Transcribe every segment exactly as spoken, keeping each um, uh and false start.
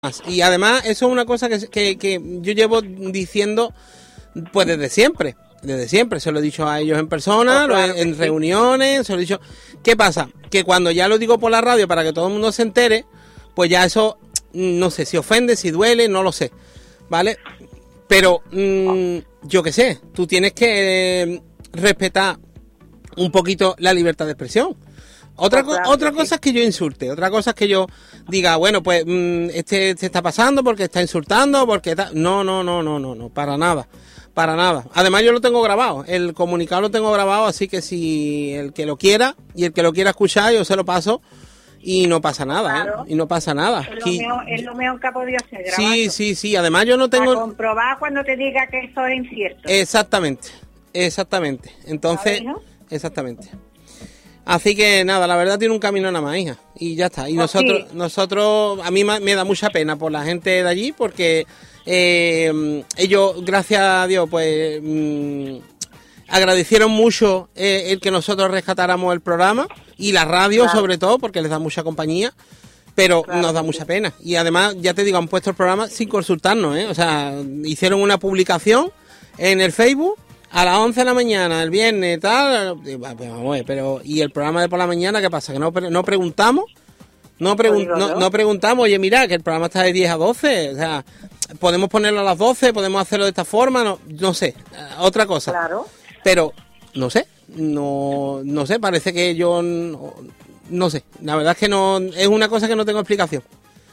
Y además eso es una cosa que, que, que yo llevo diciendo pues desde siempre, desde siempre, se lo he dicho a ellos en persona, oh, claro, en, en reuniones, se lo he dicho. ¿Qué pasa? Que cuando ya lo digo por la radio para que todo el mundo se entere, pues ya eso, no sé, si ofende, si duele, no lo sé, ¿vale? Pero mmm, yo qué sé, tú tienes que eh, respetar un poquito la libertad de expresión. Otra, co otra cosa es que yo insulte, otra cosa es que yo diga, bueno, pues mmm, este se está pasando porque está insultando, porque está... No, no, no, no, no, no, para nada, para nada. Además yo lo tengo grabado, el comunicado lo tengo grabado, así que si el que lo quiera y el que lo quiera escuchar, yo se lo paso y no pasa nada, claro. ¿eh? Y no pasa nada. Es lo, mejor, es lo mejor que ha podido hacer, grabando. Sí, sí, sí, además yo no tengo... Para comprobar cuando te diga que eso es incierto. Exactamente, exactamente, entonces, ¿no? Exactamente. Así que nada, la verdad tiene un camino nada más, hija, y ya está. Y pues nosotros, sí. nosotros, a mí me da mucha pena por la gente de allí, porque eh, ellos, gracias a Dios, pues mmm, agradecieron mucho eh, el que nosotros rescatáramos el programa, y la radio claro. sobre todo, porque les da mucha compañía, pero claro, nos da mucha sí. pena. Y además, ya te digo, han puesto el programa sin consultarnos, ¿eh? O sea, hicieron una publicación en el Facebook, a las once de la mañana, el viernes, tal, pero ¿y el programa de por la mañana qué pasa? Que no, no preguntamos, no, pregun no, no preguntamos, oye, mira, que el programa está de diez a doce, o sea, podemos ponerlo a las doce, podemos hacerlo de esta forma, no, no sé, otra cosa. Claro. Pero, no sé, no, no sé, parece que yo, no, no sé, la verdad es que no, es una cosa que no tengo explicación.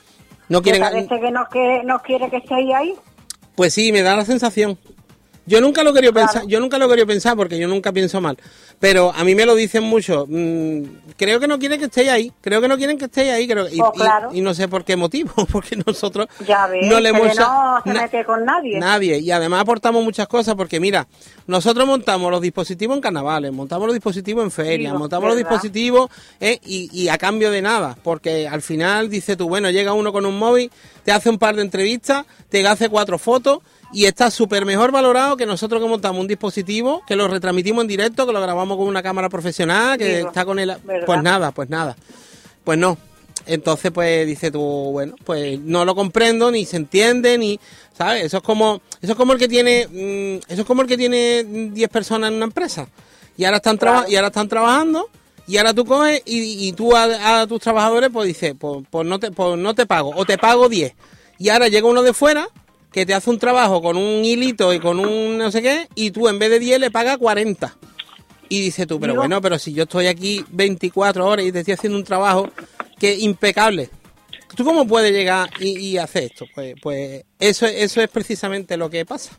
No quieren... ¿Te parece que no quiere, no quiere que estéis ahí? Pues sí, me da la sensación. Yo nunca lo quería claro. pensar, yo nunca lo quería pensar porque yo nunca pienso mal, pero a mí me lo dicen mucho. Mmm, creo que no quieren que estéis ahí, creo que no quieren que estéis ahí, creo, y, oh, claro. y, y no sé por qué motivo, porque nosotros ya ves, no le hemos no se mete con nadie. Nadie, y además aportamos muchas cosas, porque mira, nosotros montamos los dispositivos en carnavales, montamos los dispositivos en ferias, sí, montamos ¿verdad? los dispositivos eh, y, y a cambio de nada, porque al final dice tú, bueno, llega uno con un móvil, te hace un par de entrevistas, te hace cuatro fotos. Y está súper mejor valorado que nosotros que montamos un dispositivo, que lo retransmitimos en directo, que lo grabamos con una cámara profesional, que Digo, está con el... ¿verdad? Pues nada, pues nada. Pues no. Entonces, pues dice tú, bueno, pues no lo comprendo, ni se entiende, ni... ¿Sabes? Eso es como eso es como el que tiene... Mmm, eso es como el que tiene diez personas en una empresa. Y ahora están, claro. y ahora están trabajando, y ahora tú coges y, y tú a, a tus trabajadores, pues dices, pues, pues, no te, pues no te pago, o te pago diez. Y ahora llega uno de fuera... que te hace un trabajo con un hilito y con un no sé qué, y tú en vez de diez le pagas cuarenta. Y dices tú, pero bueno, pero si yo estoy aquí veinticuatro horas y te estoy haciendo un trabajo que es impecable, ¿tú cómo puedes llegar y, y hacer esto? Pues, pues eso, eso es precisamente lo que pasa,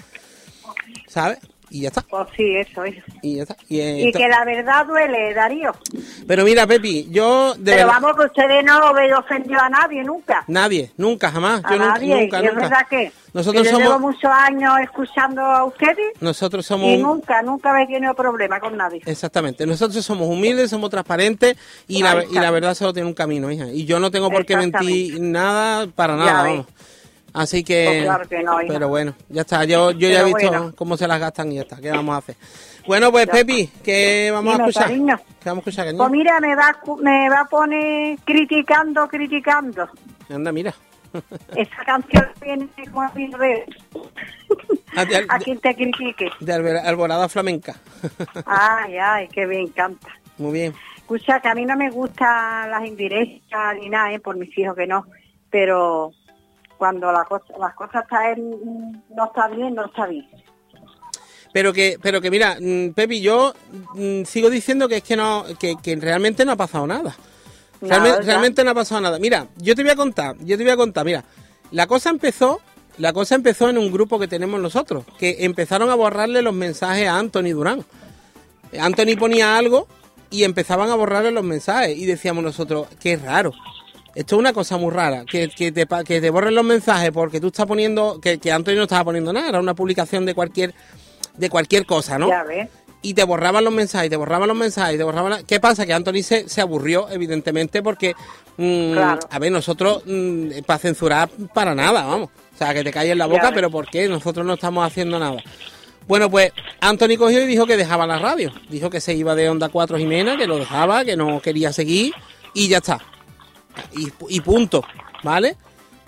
¿sabes? Y ya está. Pues sí, eso es. Y ya está. Y, eh, y que la verdad duele, Darío. Pero mira, Pepi, yo... De Pero verdad, vamos, que ustedes no lo ofendió a nadie, nunca. Nadie, nunca, jamás. A yo nadie. Nunca, nunca, ¿Y es nunca. verdad que? Nosotros que yo somos... llevo muchos años escuchando a ustedes. Nosotros somos... Y nunca, nunca habéis tenido problema con nadie. Exactamente. Nosotros somos humildes, somos transparentes y, la, y la verdad solo tiene un camino, hija. Y yo no tengo por qué mentir nada, para nada, vamos. Así que, pues claro que no, pero bueno, ya está, yo, yo ya he visto bueno. cómo se las gastan y ya está, ¿qué vamos a hacer? Bueno, pues ya. Pepi, ¿qué vamos Dime, a escuchar? Cariño. ¿Qué vamos a escuchar, cariño? Pues mira, me va, me va a poner criticando, criticando. Anda, mira. Esa canción viene como a mi red. A, de, a quien te critique. De Alborada Flamenca. Ay, ay, que me encanta. Muy bien. Escucha, que a mí no me gustan las indirectas ni nada, ¿eh? Por mis hijos que no, pero... cuando la cosa, las cosas está en, no está bien, no está bien. Pero que, pero que mira, Pepi, yo mm, sigo diciendo que es que no, que, que realmente no ha pasado nada. Realmente, realmente no ha pasado nada. Mira, yo te voy a contar, yo te voy a contar, mira, la cosa empezó, la cosa empezó en un grupo que tenemos nosotros, que empezaron a borrarle los mensajes a Anthony Durán. Anthony ponía algo y empezaban a borrarle los mensajes y decíamos nosotros, qué raro. Esto es una cosa muy rara, que, que, te, que te borren los mensajes porque tú estás poniendo, que, que Anthony no estaba poniendo nada, era una publicación de cualquier de cualquier cosa, ¿no? Ya ves. Y te borraban los mensajes, te borraban los mensajes, te borraban... La... ¿Qué pasa? Que Anthony se, se aburrió, evidentemente, porque, mmm, claro. a ver, nosotros, mmm, para censurar, para nada, vamos. O sea, que te calles la boca, pero ¿por qué? Nosotros no estamos haciendo nada. Bueno, pues Anthony cogió y dijo que dejaba la radio. Dijo que se iba de Onda cuatro Jimena, que lo dejaba, que no quería seguir, y ya está. Y, y punto, ¿vale?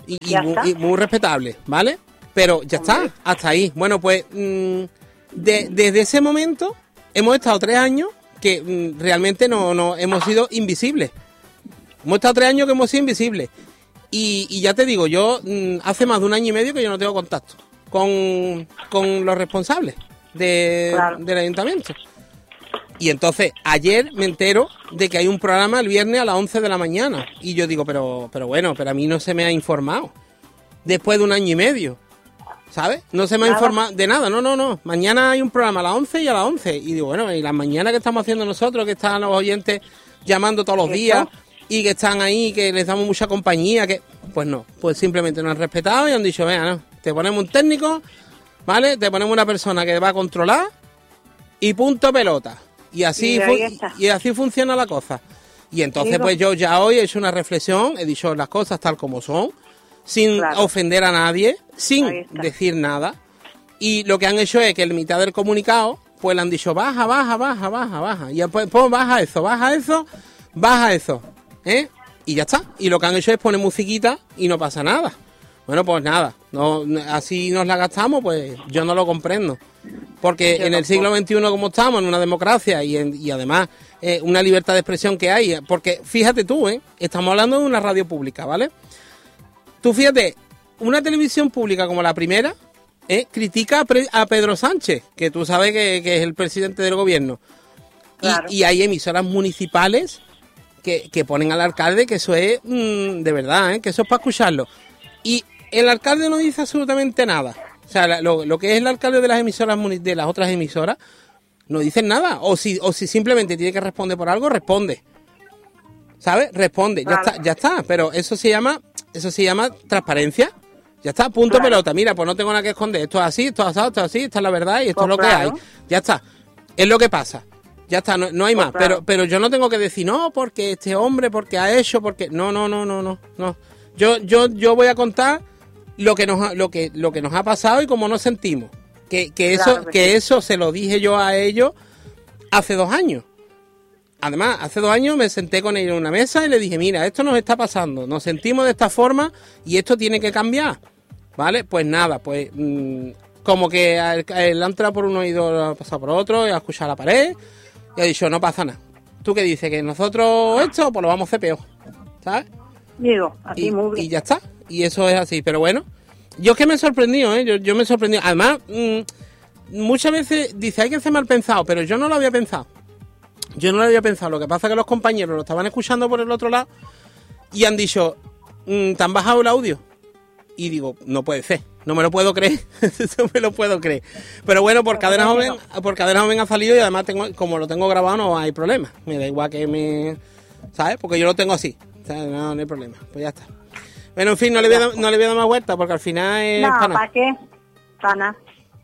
y, y, muy, y muy respetable, ¿vale? Pero ya Hombre. está, hasta ahí. Bueno, pues mmm, de, desde ese momento hemos estado tres años que mmm, realmente no, no hemos sido invisibles. Hemos estado tres años que hemos sido invisibles. Y, y ya te digo, yo mmm, hace más de un año y medio que yo no tengo contacto con, con los responsables de, claro. del ayuntamiento. Y entonces, ayer me entero de que hay un programa el viernes a las once de la mañana. Y yo digo, pero, pero bueno, pero a mí no se me ha informado. Después de un año y medio, ¿sabes? No se me ha informado de nada, no, no, no. Mañana hay un programa a las once y a las once. Y digo, bueno, y las mañanas que estamos haciendo nosotros, que están los oyentes llamando todos los ¿Eso? días y que están ahí, que les damos mucha compañía, que pues no, pues simplemente nos han respetado y han dicho, venga, no, te ponemos un técnico, ¿vale? Te ponemos una persona que va a controlar y punto pelota. Y así, fu- y así funciona la cosa. Y entonces Digo. pues yo ya hoy he hecho una reflexión, he dicho las cosas tal como son, sin claro. ofender a nadie, sin decir nada. Y lo que han hecho es que en mitad del comunicado, pues le han dicho baja, baja, baja, baja, baja. Y después pues, baja eso, baja eso, baja eso. ¿Eh? Y ya está. Y lo que han hecho es poner musiquita y no pasa nada. Bueno, pues nada, no, así nos la gastamos, pues yo no lo comprendo. Porque yo en el siglo veintiuno como estamos, en una democracia y, en, y además eh, una libertad de expresión que hay, porque fíjate tú, ¿eh? Estamos hablando de una radio pública, ¿vale? Tú fíjate, una televisión pública como la primera, ¿eh? critica a, Pre- a Pedro Sánchez, que tú sabes que, que es el presidente del gobierno. Claro. Y, y hay emisoras municipales que, que ponen al alcalde que eso es mmm, de verdad, ¿eh? Que eso es para escucharlo. Y el alcalde no dice absolutamente nada. O sea, lo, lo que es el alcalde de las emisoras, de las otras emisoras, no dicen nada. O si, o si simplemente tiene que responder por algo, responde. ¿Sabes? Responde. Claro. Ya está, ya está. Pero eso se llama, eso se llama transparencia. Ya está, punto claro. pelota. Mira, pues no tengo nada que esconder. Esto es así, esto es así, esto es así, esta es la verdad y esto pues es lo claro. que hay. Ya está. Es lo que pasa. Ya está, no, no hay pues más. Claro. Pero, pero yo no tengo que decir, no, porque este hombre, porque ha hecho, porque. No, no, no, no, no, no. Yo, yo, yo voy a contar lo que nos, lo que, lo que nos ha pasado y cómo nos sentimos. Que, que eso, claro que, que sí. eso se lo dije yo a ellos hace dos años. Además, hace dos años me senté con ellos en una mesa y le dije, mira, esto nos está pasando, nos sentimos de esta forma y esto tiene que cambiar. ¿Vale? Pues nada, pues mmm, como que él ha entrado por un oído, ha pasado por otro, y ha escuchado la pared y ha dicho, no pasa nada. ¿Tú qué dices? ¿Que nosotros esto? Pues lo vamos a hacer peor. ¿Sabes? Digo, así y, muy bien. Y ya está. Y eso es así. Pero bueno, yo es que me he sorprendido, ¿eh? Yo, yo me he sorprendido. Además, mmm, muchas veces dice, hay que ser mal pensado, pero yo no lo había pensado. Yo no lo había pensado. Lo que pasa es que los compañeros lo estaban escuchando por el otro lado y han dicho, mmm, ¿te han bajado el audio? Y digo, no puede ser. No me lo puedo creer. No me lo puedo creer. Pero bueno, por Cadena Joven, por Cadena Joven ha salido y además tengo, como lo tengo grabado no hay problema. Me da igual que me... ¿Sabes? Porque yo lo tengo así. O sea, no, no hay problema. Pues ya está. Bueno, en fin, no le voy a dar, no le voy a dar más vuelta porque al final es... No, ¿para, ¿para qué? Para nada.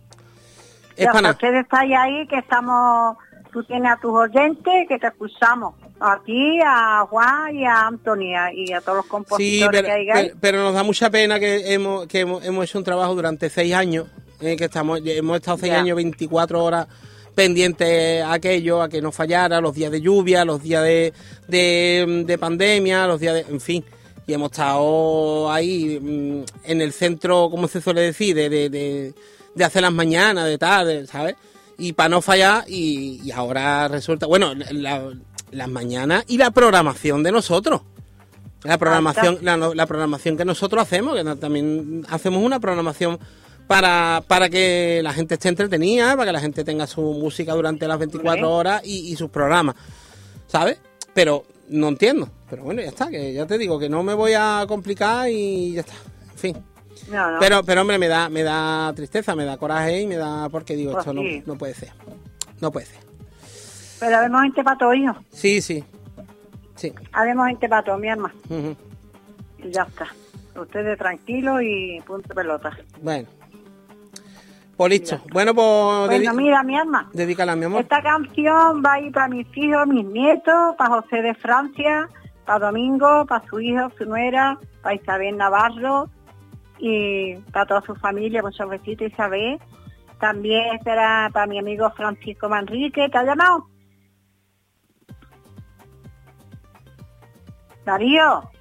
Es para nada. Ustedes estáis ahí que estamos... Tú tienes a tus oyentes que te escuchamos. A ti, a Juan y a Antonia y a todos los compositores sí, pero, que hay ahí. Pero, pero nos da mucha pena que hemos que hemos, hemos hecho un trabajo durante seis años, eh, que estamos hemos estado seis ya. años, veinticuatro horas pendientes a aquello, a que no fallara, los días de lluvia, los días de, de, de pandemia, los días de... En fin, y hemos estado ahí mmm, en el centro, como se suele decir, de, de, de, de hacer las mañanas, de tal, de, ¿sabes? Y para no fallar, y, y ahora resulta... Bueno, la... las mañanas y la programación de nosotros. La programación, la, la programación que nosotros hacemos, que también hacemos una programación para, para que la gente esté entretenida, para que la gente tenga su música durante las veinticuatro horas y, y sus programas, ¿sabes? Pero no entiendo. Pero bueno, ya está, que ya te digo que no me voy a complicar y ya está. En fin. No, no. Pero, pero hombre, me da, me da tristeza, me da coraje y me da... Porque digo, pues esto sí. no, no puede ser. No puede ser. Pero habemos gente para todo, hijo. Sí, sí. Sí. Habemos gente para todo, mi hermano. Uh-huh. Y ya está. Ustedes tranquilos y punto pelota. Bueno. Pues listo. Bueno, pues... Bueno, dedi- mira, mi alma. Dedícala, mi amor. Esta canción va a ir para mis hijos, mis nietos, para José de Francia, para Domingo, para su hijo, su nuera, para Isabel Navarro y para toda su familia. Muchos besitos, Isabel. También será para mi amigo Francisco Manrique. ¿Te ha llamado? Darío.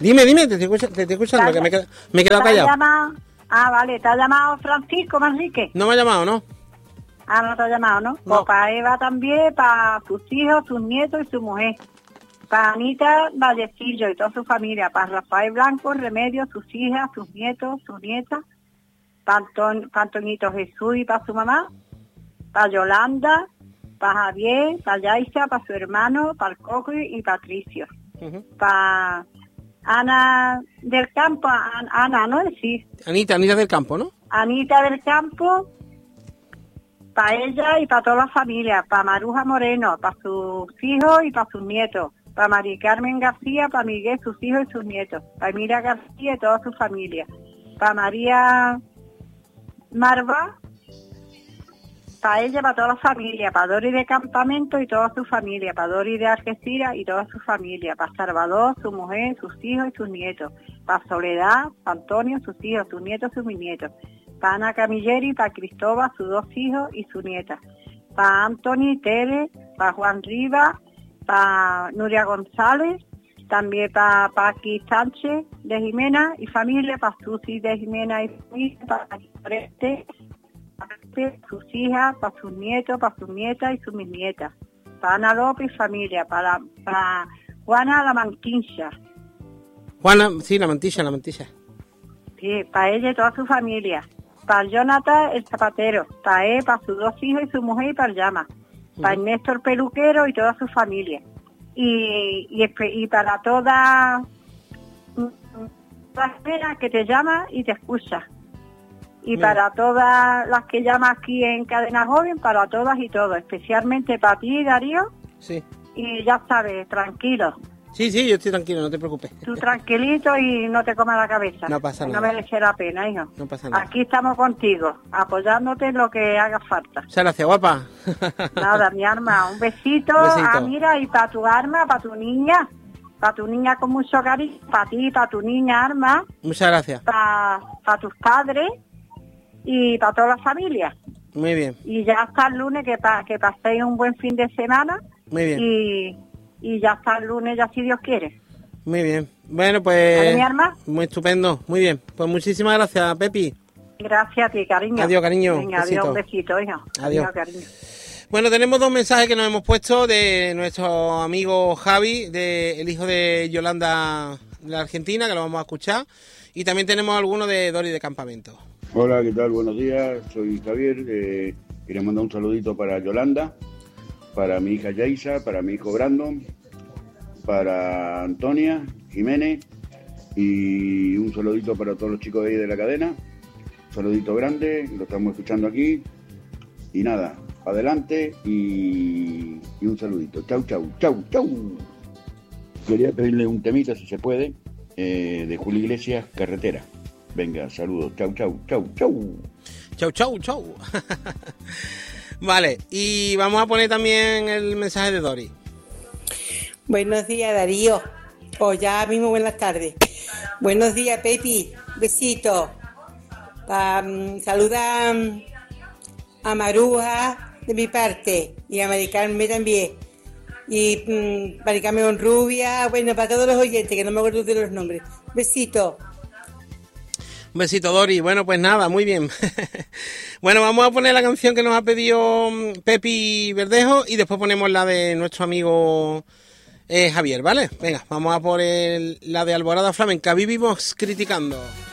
Dime, dime, te estoy escuchando, te estoy escuchando que me, qued, me he quedado callado. Llamado, ah, vale, ¿te ha llamado Francisco Manrique? No me ha llamado, ¿no? Ah, no te ha llamado, ¿no? No. Pues para Eva también, para sus hijos, sus nietos y su mujer. Para Anita Vallecillo y toda su familia. Para Rafael Blanco, Remedio, sus hijas, sus nietos, sus nietas. Para, Anton, para Antonito Jesús y para su mamá. Para Yolanda, para Javier, para Yaisa, para su hermano, para el Coco y Patricio. Uh-huh. Para Ana del Campo, Ana, ¿no? Sí. Anita, Anita del Campo, ¿no? Anita del Campo, para ella y para toda la familia, para Maruja Moreno, para sus hijos y para sus nietos, para Mari Carmen García, para Miguel, sus hijos y sus nietos, para Mira García y toda su familia, para María Marva, para ella, para toda la familia, para Dori de Campamento y toda su familia, para Dori de Algeciras y toda su familia, para Salvador, su mujer, sus hijos y sus nietos, para Soledad, para Antonio, sus hijos, sus nietos y sus nietos, para Ana Camilleri, para Cristóbal, sus dos hijos y su nieta, para Anthony Tere, para Juan Rivas, para Nuria González, también para Paqui Sánchez de Jimena y familia, para Susi de Jimena y familia, para Preste, sus hijas, para sus nietos, para sus nietas y sus bisnietas, para Ana López y familia, para, para Juana La Mantilla. Juana, sí, La Mantilla, La Mantilla. Sí, para ella y toda su familia. Para Jonathan el zapatero, para él, para sus dos hijos y su mujer y para el llama. Uh-huh. Para Ernesto el peluquero y toda su familia. Y, y, y para toda la espera que te llama y te escucha. Y bien. Para todas las que llaman aquí en Cadena Joven, para todas y todos, especialmente para ti, Darío. Sí. Y ya sabes, tranquilo. Sí, sí, yo estoy tranquilo, no te preocupes. Tú tranquilito y no te comas la cabeza. No pasa nada. No merece la pena, hijo. No pasa nada. Aquí estamos contigo, apoyándote en lo que haga falta. Muchas gracias, guapa. Nada, mi arma, un besito. Un besito. Ah, mira, y para tu arma, para tu niña. Para tu niña con mucho cariño, para ti, para tu niña, Arma. Muchas gracias. Para pa tus padres y para toda la familia. Muy bien. Y ya hasta el lunes, que, pa, que paséis un buen fin de semana. Muy bien. Y, y ya hasta el lunes, ya si Dios quiere. Muy bien. Bueno, pues... ¿Vale, mi arma? Muy estupendo. Muy bien. Pues muchísimas gracias, Pepi. Gracias a ti, cariño. Adiós, cariño. Venga, adiós, un besito, hija. Adiós. Adiós, cariño. Bueno, tenemos dos mensajes que nos hemos puesto de nuestro amigo Javi, de, el hijo de Yolanda de la Argentina, que lo vamos a escuchar. Y también tenemos alguno de Dori de Campamento. Hola, ¿qué tal? Buenos días, soy Javier. Eh, quería mandar un saludito para Yolanda, para mi hija Yaisa, para mi hijo Brandon, para Antonia Jiménez y un saludito para todos los chicos de ahí de la cadena. Un saludito grande, lo estamos escuchando aquí. Y nada, adelante y, y un saludito. Chau, chau, chau, chau. Quería pedirle un temita, si se puede, eh, de Julio Iglesias, Carretera. Venga, saludos. Chau, chau, chau, chau. Chau, chau, chau. Vale, y vamos a poner también el mensaje de Dori. Buenos días, Darío. O ya mismo buenas tardes. Buenos días, Pepi. Besito. Pa, um, saluda um, a Maruja de mi parte y a Mari Carmen también. Y um, Mari Carmen Rubia, bueno, para todos los oyentes, que no me acuerdo de los nombres. Besito. Un besito, Dori. Bueno, pues nada, muy bien. Bueno, vamos a poner la canción que nos ha pedido Pepi Verdejo y después ponemos la de nuestro amigo eh, Javier, ¿vale? Venga, vamos a poner la de Alborada Flamenca. Vivimos criticando.